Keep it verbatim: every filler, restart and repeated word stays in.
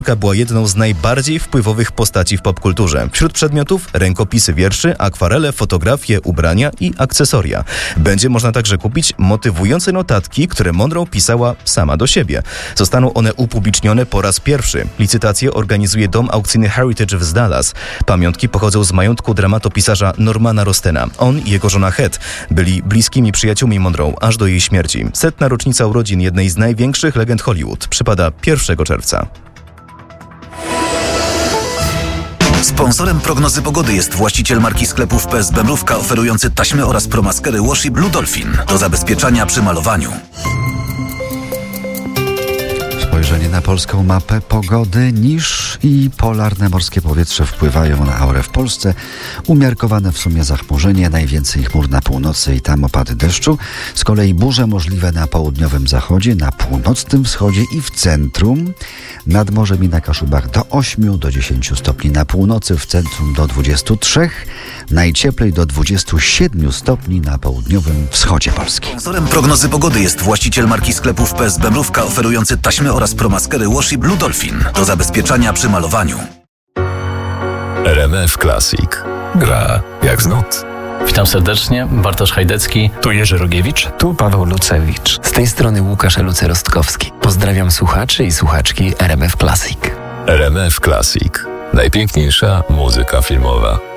była jedną z najbardziej wpływowych postaci w popkulturze. Wśród przedmiotów rękopisy wierszy, akwarele, fotografie, ubrania i akcesoria. Będzie można także kupić motywujące notatki, które Monroe pisała sama do siebie. Zostaną one upublicznione po raz pierwszy. Licytację organizuje dom aukcyjny Heritage w Dallas. Pamiątki pochodzą z majątku dramatopisarza Normana Rostena. On i jego żona Het byli bliskimi przyjaciółmi Monroe aż do jej śmierci. Setna rocznica urodzin jednej z największych legend Hollywood przypada pierwszego czerwca. Sponsorem prognozy pogody jest właściciel marki sklepów P S B Mrówka, oferujący taśmy oraz promaskery Washi Blue Dolphin do zabezpieczania przy malowaniu. Spojrzenie na polską mapę pogody. Niż i polarne morskie powietrze wpływają na aurę w Polsce. Umiarkowane w sumie zachmurzenie, najwięcej chmur na północy i tam opady deszczu. Z kolei burze możliwe na południowym zachodzie, na północnym wschodzie i w centrum. Nad morzem i na Kaszubach do ośmiu do dziesięciu stopni, na północy w centrum do dwudziestu trzech, najcieplej do dwudziestu siedmiu stopni na południowym wschodzie Polski. Sponsorem prognozy pogody jest właściciel marki sklepów P S B Mrówka, oferujący taśmy oraz promaskery Washi Blue Dolphin do zabezpieczania przy malowaniu. R M F Classic. Gra jak z nut. Witam serdecznie, Bartosz Hajdecki. Tu Jerzy Rogiewicz. Tu Paweł Lucewicz. Z tej strony Łukasz Eluce-Rostkowski. Pozdrawiam słuchaczy i słuchaczki R M F Classic. R M F Classic. Najpiękniejsza muzyka filmowa.